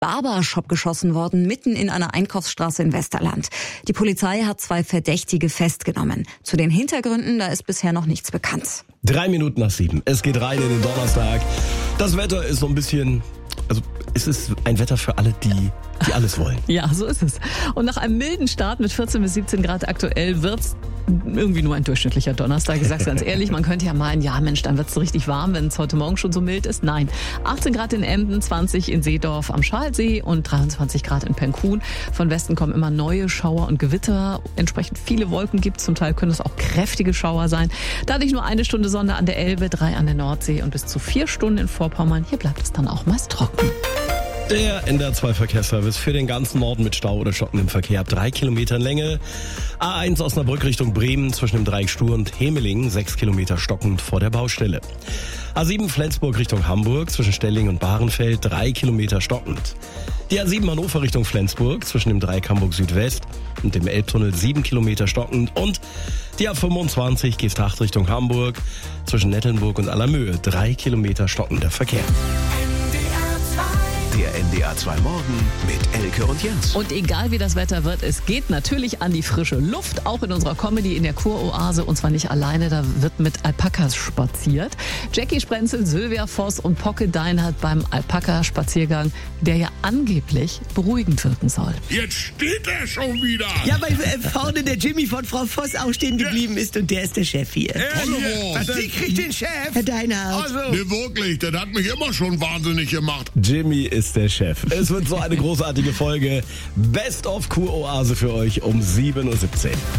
Barbershop geschossen worden, mitten in einer Einkaufsstraße in Westerland. Die Polizei hat 2 Verdächtige festgenommen. Zu den Hintergründen, da ist bisher noch nichts bekannt. 7:03. Es geht rein in den Donnerstag. Das Wetter ist so ein bisschen... Also es ist ein Wetter für alle, die alles wollen. Ja, so ist es. Und nach einem milden Start mit 14 bis 17 Grad aktuell wird's irgendwie nur ein durchschnittlicher Donnerstag. Ich sag's ganz ehrlich, man könnte ja meinen, ja Mensch, dann wird's so richtig warm, wenn es heute Morgen schon so mild ist. Nein, 18 Grad in Emden, 20 in Seedorf am Schalsee und 23 Grad in Penkun. Von Westen kommen immer neue Schauer und Gewitter. Entsprechend viele Wolken gibt es. Zum Teil können es auch kräftige Schauer sein. Dadurch nur 1 Stunde Sonne an der Elbe, 3 an der Nordsee und bis zu 4 Stunden in Vorpommern. Hier bleibt es dann auch meist trocken. Der NDR 2 Verkehrsservice für den ganzen Norden mit Stau oder stockendem Verkehr ab 3 Kilometern Länge. A1 Osnabrück Richtung Bremen zwischen dem Dreieck Stur und Hemeling, 6 Kilometer stockend vor der Baustelle. A7 Flensburg Richtung Hamburg zwischen Stelling und Bahrenfeld, 3 Kilometer stockend. Die A7 Hannover Richtung Flensburg zwischen dem Dreieck Hamburg Südwest und dem Elbtunnel, 7 Kilometer stockend. Und die A25 Geesthacht Richtung Hamburg zwischen Nettelnburg und Allermöhe, 3 Kilometer stockender Verkehr. Der NDR 2 Morgen mit Elke und Jens. Und egal wie das Wetter wird, es geht natürlich an die frische Luft, auch in unserer Comedy in der Kuroase, und zwar nicht alleine, da wird mit Alpakas spaziert. Jackie Sprenzel, Sylvia Voss und Pocke Deinhardt beim Alpaka-Spaziergang, der ja angeblich beruhigend wirken soll. Jetzt steht er schon wieder. Ja, weil vorne der Jimmy von Frau Voss auch stehen geblieben ist und der ist der Chef hier. Hallo. Sie kriegt den Chef. Herr Deinhardt. Nee, wirklich, das hat mich immer schon wahnsinnig gemacht. Jimmy ist der Chef. Es wird so eine großartige Folge. Best of Kuroase für euch um 7:17 Uhr.